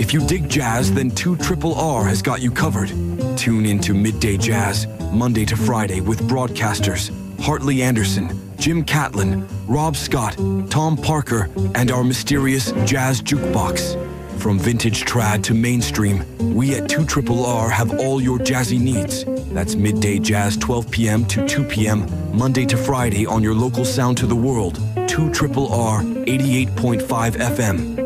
If you dig jazz, then 2RRR has got you covered. Tune into Midday Jazz, Monday to Friday with broadcasters Hartley Anderson, Jim Catlin, Rob Scott, Tom Parker, and our mysterious Jazz Jukebox. From vintage trad to mainstream, we at 2RRR have all your jazzy needs. That's Midday Jazz, 12 p.m. to 2 p.m., Monday to Friday on your local sound to the world, 2RRR 88.5 FM.